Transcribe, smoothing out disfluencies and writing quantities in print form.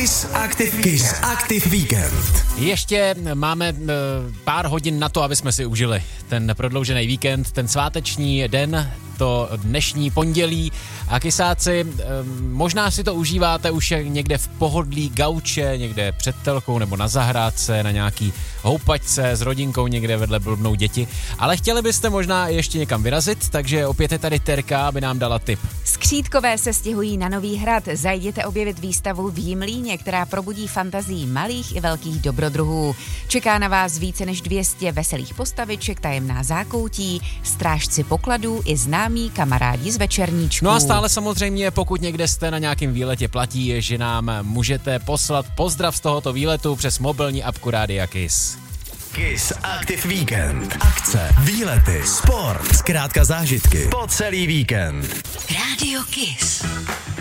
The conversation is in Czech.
Kiss Active Weekend. Ještě máme pár hodin na to, aby jsme si užili ten prodloužený víkend, ten sváteční den, to dnešní pondělí. A kysáci, možná si to užíváte už někde v pohodlí gauče, někde před telkou nebo na zahrádce, na nějaký houpačce s rodinkou, někde vedle blbnou děti. Ale chtěli byste možná ještě někam vyrazit, takže opět je tady Terka, aby nám dala tip. Skřítkové se stěhují na Nový Hrad. Zajděte objevit výstavu v Jimlíně, která probudí fantazii malých i velkých dobrodruhů. Čeká na vás více než 200 veselých postaviček, tajemná zákoutí, strážci pokladů i známí kamarádi z večerníčků. No a stále samozřejmě, pokud někde jste na nějakém výletě, platí, že nám můžete poslat pozdrav z tohoto výletu přes mobilní apku Rádia Kiss. Kiss Active Weekend. Akce, výlety, sport, zkrátka zážitky po celý víkend. Rádio Kiss.